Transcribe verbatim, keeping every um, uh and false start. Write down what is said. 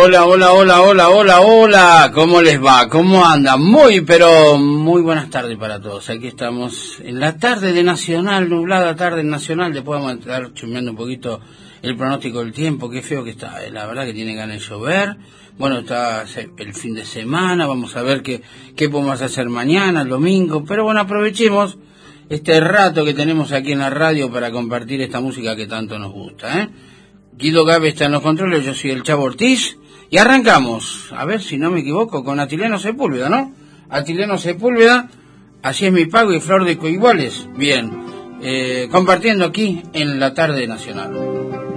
Hola, hola, hola, hola, hola, hola, ¿cómo les va? ¿Cómo andan? Muy, pero muy buenas tardes para todos. Aquí estamos en la tarde de Nacional, nublada tarde Nacional. Después vamos a estar chumeando un poquito el pronóstico del tiempo. Qué feo que está, eh. La verdad que tiene ganas de llover. Bueno, está el fin de semana, vamos a ver qué, qué podemos hacer mañana, el domingo. Pero bueno, aprovechemos este rato que tenemos aquí en la radio para compartir esta música que tanto nos gusta, ¿eh? Guido Gabe está en los controles, yo soy el Chavo Ortiz, y arrancamos, a ver si no me equivoco, con Atileno Sepúlveda, ¿no? Atileno Sepúlveda, Así es mi pago y Flor de Coiguales. Bien, eh, compartiendo aquí en la tarde nacional.